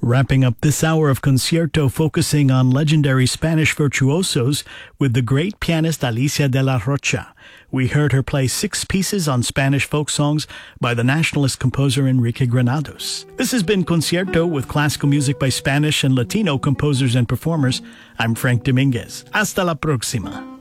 Wrapping up this hour of Concierto focusing on legendary Spanish virtuosos with the great pianist Alicia de la Rocha. We heard her play 6 pieces on Spanish folk songs by the nationalist composer Enrique Granados. This has been Concierto with classical music by Spanish and Latino composers and performers. I'm Frank Dominguez. Hasta la próxima.